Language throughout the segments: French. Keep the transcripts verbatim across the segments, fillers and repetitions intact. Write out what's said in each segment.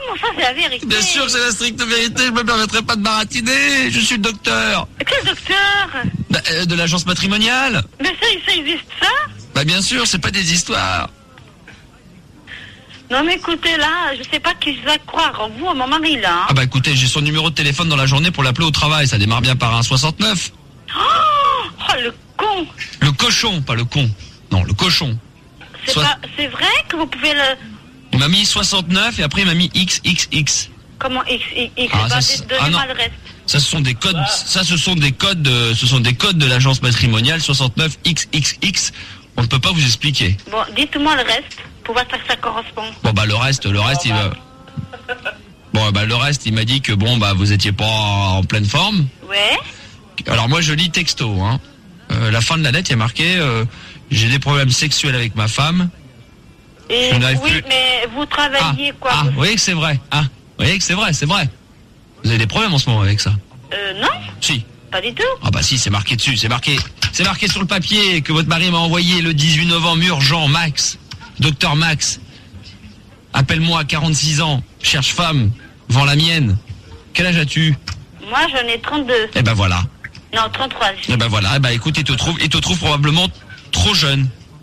ça, c'est la vérité. Bien sûr que c'est la stricte vérité, je me permettrai pas de baratiner, je suis le docteur. Quel docteur? Bah, euh, de l'agence matrimoniale. Mais ça, ça existe, ça? Bah bien sûr, c'est pas des histoires. Non mais écoutez, là, je sais pas qui je vais croire, vous ou mon mari, là. Hein. Ah bah écoutez, j'ai son numéro de téléphone dans la journée pour l'appeler au travail, ça démarre bien par un soixante-neuf. Oh, oh le con. Le cochon, pas le con. Non, le cochon. C'est Soit... pas, c'est vrai que vous pouvez le... Il m'a mis soixante-neuf et après il m'a mis X X X. Comment X, X, X, Ah, bah, ça, donnez-moi ah, le reste. Ça, ce sont des codes, ça, ce sont des codes, de, ce sont des codes de l'agence matrimoniale soixante-neuf X X X. On ne peut pas vous expliquer. Bon, dites-moi le reste, pour voir si ça correspond. Bon, bah, le reste, le reste, il va... Bon, bah, le reste, il m'a dit que bon, bah, vous étiez pas en pleine forme. Ouais. Alors, moi, je lis texto, hein. Euh, la fin de la lettre, il y a marqué, euh, j'ai des problèmes sexuels avec ma femme. Et Je n'arrive oui, plus. mais vous travaillez Ah, quoi ah, vous... vous voyez que c'est vrai. Ah, vous voyez que c'est vrai, c'est vrai. Vous avez des problèmes en ce moment avec ça? Euh, non, Si. pas du tout. Ah bah si, c'est marqué dessus, c'est marqué. C'est marqué sur le papier que votre mari m'a envoyé le dix-huit novembre, urgent, Max. Docteur Max. Appelle-moi, quarante-six ans, cherche femme, vends la mienne. Quel âge as-tu? Moi, j'en ai trente-deux. Eh ben voilà. Non, trente-trois. Eh ben voilà, eh ben écoute, il te trouve, il te trouve probablement trop jeune.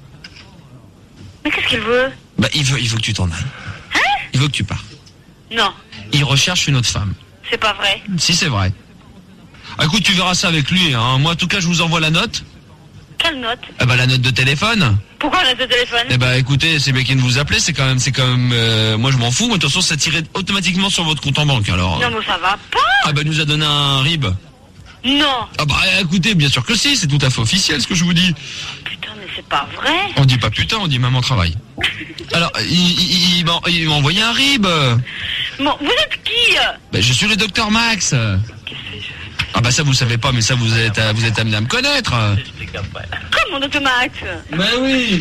Mais qu'est-ce qu'il veut? Bah il veut, il veut que tu t'en ailles. Hein? Il veut que tu pars. Non, Il recherche une autre femme. c'est pas vrai. Si c'est vrai. Ah, écoute, tu verras ça avec lui, hein. Moi, en tout cas, je vous envoie la note. Quelle note? Eh ben la note de téléphone. Pourquoi on a ce téléphone? Eh ben écoutez, c'est bien qu'il de vous appeler, c'est quand même, c'est quand même, euh, moi je m'en fous, mais de toute façon ça tirait automatiquement sur votre compte en banque, alors. Non, mais ça va pas. Ah ben il nous a donné un R I B. Non. Ah bah écoutez, bien sûr que si, c'est tout à fait officiel ce que je vous dis. Putain, mais c'est pas vrai. On dit pas putain, on dit maman travaille. Alors, il, il, il m'a il m'a envoyé un R I B. Bon, vous êtes qui? Ben je suis le docteur Max. Qu'est-ce que je... Ah bah ça vous savez pas, mais ça vous êtes, vous êtes amené à me connaître. Comment, docteur Max? Ben oui.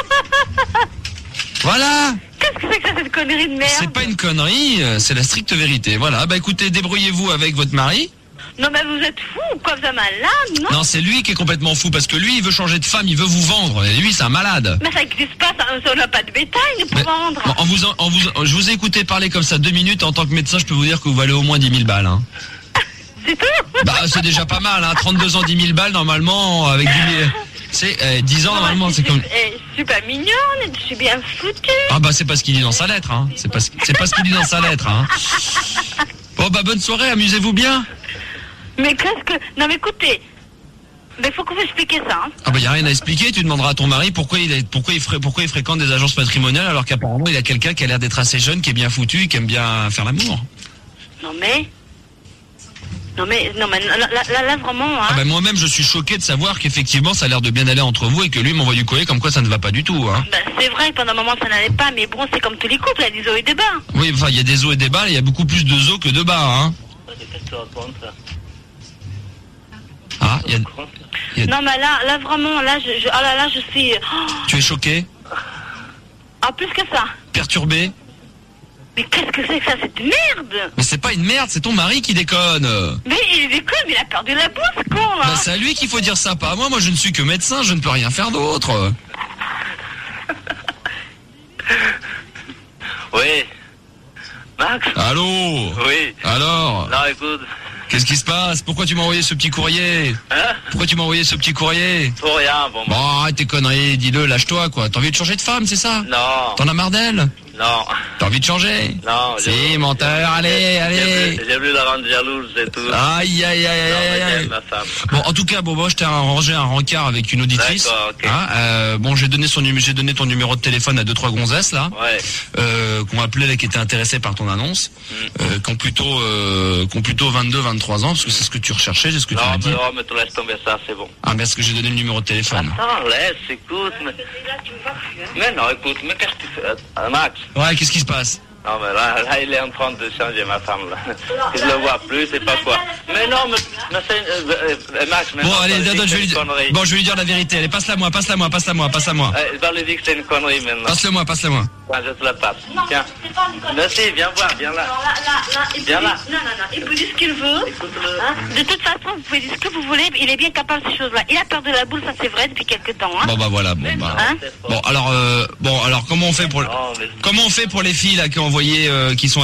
Voilà. Qu'est-ce que c'est que ça, cette connerie de merde? C'est pas une connerie, c'est la stricte vérité. Voilà, bah écoutez, débrouillez-vous avec votre mari. Non, mais vous êtes fou ou quoi? Vous êtes malade, non? Non, c'est lui qui est complètement fou, parce que lui, il veut changer de femme, il veut vous vendre. Et lui, c'est un malade. Mais ça n'existe pas, ça, on n'a pas de bétail pour Mais, vendre. bon, en vous, en, en vous, je vous ai écouté parler comme ça deux minutes, en tant que médecin, je peux vous dire que vous valez au moins dix mille balles. Hein. C'est tout? Bah, c'est déjà pas mal, hein. trente-deux ans, dix mille balles, normalement, avec dix mille... C'est, euh, dix ans, normalement, c'est comme... Eh, je suis pas mignonne, je suis bien foutue. Ah bah, c'est pas ce qu'il dit dans sa lettre, hein. C'est pas, ce- c'est pas ce qu'il dit dans sa lettre, hein. Bon, bah, bonne soirée, amusez-vous bien. Mais qu'est-ce que... Non, mais écoutez, mais faut que vous expliquiez ça, hein. Ah bah, y a rien à expliquer, tu demanderas à ton mari pourquoi il, est, pourquoi il, frais, pourquoi il fréquente des agences patrimoniales alors qu'apparemment, il a quelqu'un qui a l'air d'être assez jeune, qui est bien foutu, et qui aime bien faire l'amour. Non, mais... Non, mais, non, mais là, là, là, là, vraiment, hein. Ah bah moi-même je suis choqué de savoir qu'effectivement ça a l'air de bien aller entre vous et que lui m'envoie du courrier comme quoi ça ne va pas du tout, hein. Ben, c'est vrai que pendant un moment ça n'allait pas, mais bon, c'est comme tous les couples, il y a des hauts et des bas. Oui, enfin il y a des hauts et des bas, il y a beaucoup plus de hauts que de bas, hein. Qu'est-ce que tu racontes? Ah, il y a... il y a- Non, mais là, là, vraiment, là, je, je, oh là là, je suis... Oh, Tu es choqué, ah, plus que ça. perturbé. Mais qu'est-ce que c'est que ça, cette merde? Mais c'est pas une merde, c'est ton mari qui déconne. Mais il déconne, mais il a perdu la bourse, con, hein. Bah c'est à lui qu'il faut dire ça, pas à moi, moi je ne suis que médecin, je ne peux rien faire d'autre. Oui. Max? Allô? Oui. Alors? Non, écoute. Qu'est-ce qui se passe? Pourquoi tu m'as envoyé ce petit courrier? Hein? Pourquoi tu m'as envoyé ce petit courrier? Pour rien, bon. Bon, arrête tes conneries, dis-le, lâche-toi, quoi. T'as envie de changer de femme, c'est ça? Non. T'en as marre d'elle? Non. T'as envie de changer? Non. Si, menteur, allez, allez. J'ai voulu la rendre jalouse, c'est tout. Aïe, aïe, aïe, aïe, Non, mais aïe, j'aime aïe. ma femme. Bon, en tout cas, bon, moi, je t'ai arrangé un rencard avec une auditrice. D'accord, ok. Hein, euh, bon, j'ai donné son numé- j'ai donné ton numéro de téléphone à deux, trois gonzesses, là. Ouais. Euh, qu'on appelait, là, qui étaient intéressées par ton annonce. Euh, qui ont plutôt, euh, qui ont plutôt vingt-deux, vingt-trois ans, parce que c'est ce que tu recherchais, c'est ce que tu Non, m'as mais dit. non, mais tu laisses tomber ça, c'est bon. Ah, mais est-ce que j'ai donné le numéro de téléphone? Attends, laisse, écoute. Mais, mais non, écoute, mais qu'est-ce que tu fais? Ah, Max? Ouais, qu'est-ce qui se passe? Non, mais là, là, il est en train de changer ma femme, là. Je le vois plus, c'est pas quoi. Mais non, mais, mais c'est, euh, euh, Max, mais Bon, non, allez, va lui dire donne, que je vais c'est lui une dire. connerie. Bon, je vais lui dire la vérité. Allez, passe-la moi, passe-la moi, passe-la moi, passe-la moi. Eh, va lui dire que c'est une connerie maintenant. Passe-le moi, passe-le moi. Quand je te la passe. Tiens. c'est pas une connerie. Merci, viens voir, viens là. Non, là, là, là, il peut Viens dire- là. Non, non, non, il peut dire ce qu'il veut. Écoute-le. Hein. De toute façon, vous pouvez dire ce que vous voulez, il est bien capable de ces choses-là. Il a perdu la boule, ça c'est vrai, depuis quelque temps, hein. Bon, bah voilà, bon, bah. Hein? Bon, alors, euh, bon, alors, comment on fait pour, Non, mais- comment on fait pour les filles, là, qui ont envoyé, euh, qui sont